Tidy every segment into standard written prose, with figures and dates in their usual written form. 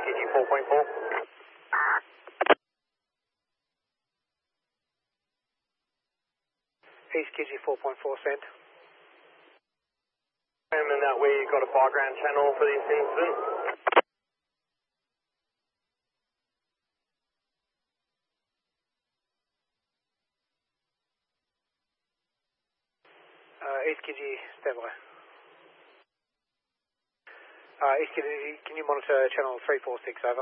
ECG 4.4. ECG 4.4 sent. And that we got a background channel for this incident. ECG standby. ECG, can you monitor channel 346 over?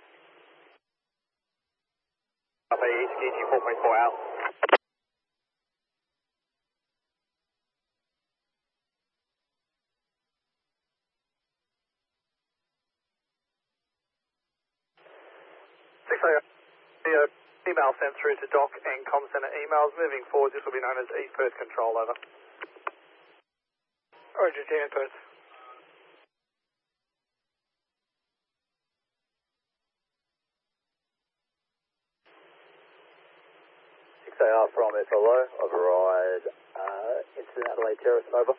Copy, ECG 4.4 out. Email sent through to doc and comm center emails. Moving forward, this will be known as East Perth Control, over. Roger, Dan Perth. AR from FLO, override incident Adelaide Terrace, over.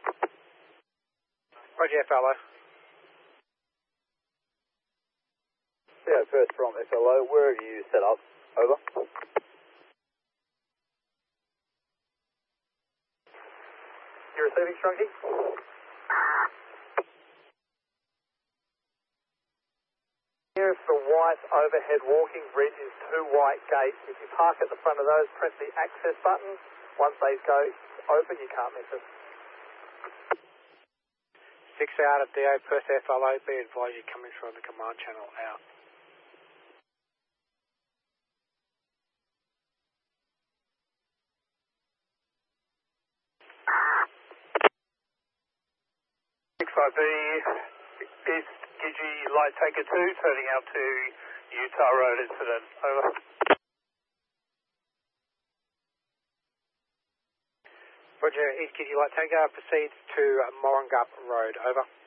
Roger, FLO. Yeah, first from FLO, where have you set up, over? You're receiving, Strunky? Here's the white overhead walking bridge is 2 white gates. If you park at the front of those, press the access button. Once they go open, you can't miss it. 6 out of DA Perth FLO, be advised you're coming from the command channel out. East Gigi Light Taker 2, turning out to Utah Road incident, over. Roger, East Gigi Light Tango proceeds to Morangup Road, over.